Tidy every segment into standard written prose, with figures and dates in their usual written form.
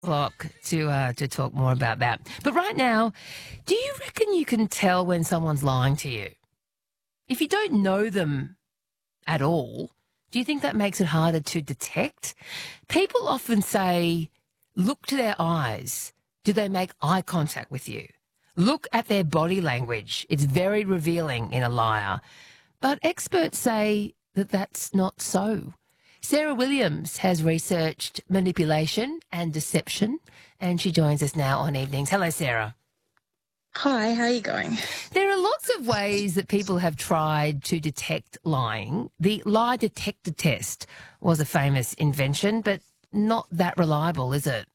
O'clock to talk more about that. But right now, do you reckon you can tell when someone's lying to you? If you don't know them at all, do you think that makes it harder to detect? People often say, look to their eyes. Do they make eye contact with you? Look at their body language. It's very revealing in a liar. But experts say that that's not so. Sarah Williams has researched manipulation and deception, and she joins us now on Evenings. Hello, Sarah. Hi, how are you going? There are lots of ways that people have tried to detect lying. The lie detector test was a famous invention, but not that reliable, is it?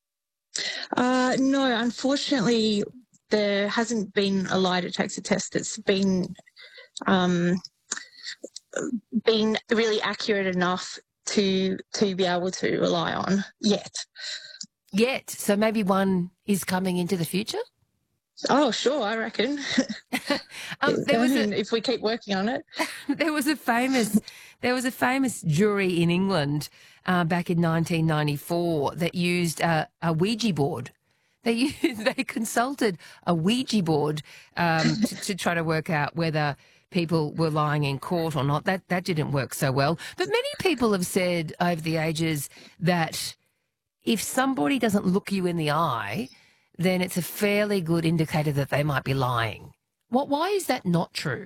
No, unfortunately, there hasn't been a lie detector test that's um, been really accurate enough to be able to rely on yet. Yet. So maybe one is coming into the future? Oh, sure, I reckon. If we keep working on it. There was a famous jury in England back in 1994 that used a Ouija board. They consulted a Ouija board to try to work out whether people were lying in court or not. That didn't work so well. But many people have said over the ages that if somebody doesn't look you in the eye, then it's a fairly good indicator that they might be lying. Why is that not true?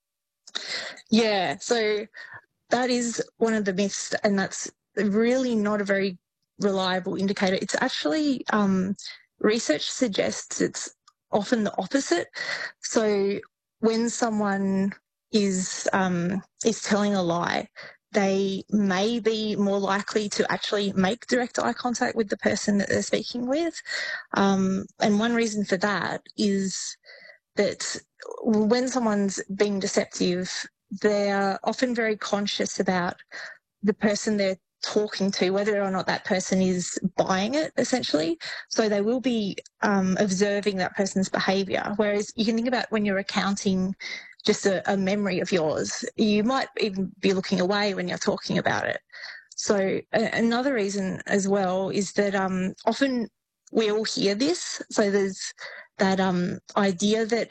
Yeah, so that is one of the myths, and that's really not a very reliable indicator. It's actually research suggests it's often the opposite. So when someone is telling a lie, they may be more likely to actually make direct eye contact with the person that they're speaking with. And one reason for that is that when someone's being deceptive, they're often very conscious about the person they're talking to, whether or not that person is buying it, essentially. So they will be observing that person's behaviour. Whereas you can think about when you're recounting just a memory of yours, you might even be looking away when you're talking about it. So another reason as well is that often we all hear this. So there's that idea that,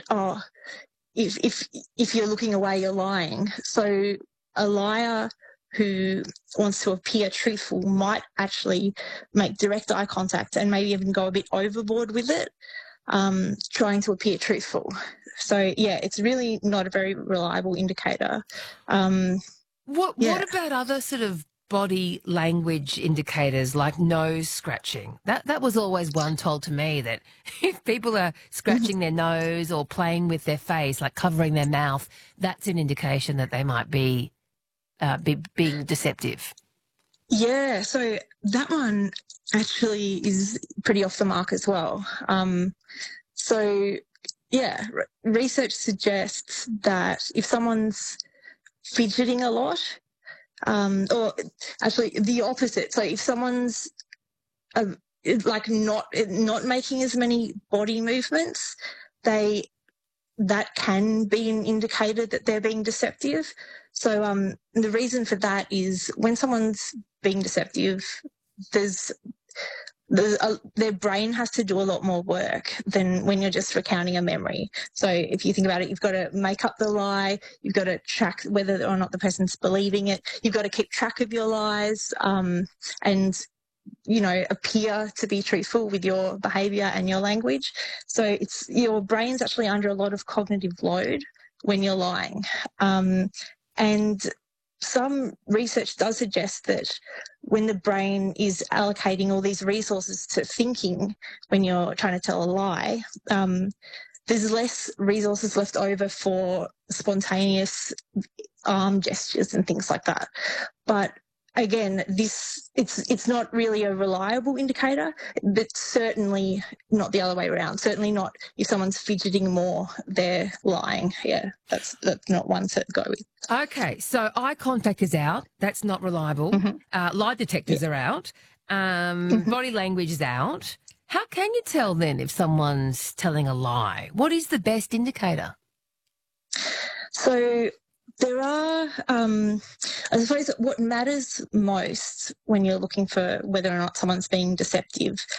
if you're looking away, you're lying. So a liar who wants to appear truthful might actually make direct eye contact and maybe even go a bit overboard with it, trying to appear truthful. So, yeah, it's really not a very reliable indicator. What about other sort of body language indicators like nose scratching? That was always one told to me, that if people are scratching their nose or playing with their face, like covering their mouth, that's an indication that they might be being deceptive. Yeah, so that one actually is pretty off the mark as well. Research suggests that if someone's fidgeting a lot, or actually the opposite. So if someone's like not making as many body movements, that can be an indicator that they're being deceptive. So the reason for that is when someone's being deceptive, their brain has to do a lot more work than when you're just recounting a memory. So if you think about it, you've got to make up the lie, you've got to track whether or not the person's believing it, you've got to keep track of your lies, and appear to be truthful with your behaviour and your language. So it's your brain's actually under a lot of cognitive load when you're lying. And some research does suggest that when the brain is allocating all these resources to thinking when you're trying to tell a lie, there's less resources left over for spontaneous arm gestures and things like that. But again, it's not really a reliable indicator, but certainly not the other way around. Certainly not if someone's fidgeting more, they're lying. Yeah, that's not one to go with. Okay, so eye contact is out. That's not reliable. Mm-hmm. Lie detectors are out. Body language is out. How can you tell then if someone's telling a lie? What is the best indicator? So There are, I suppose, what matters most when you're looking for whether or not someone's being deceptive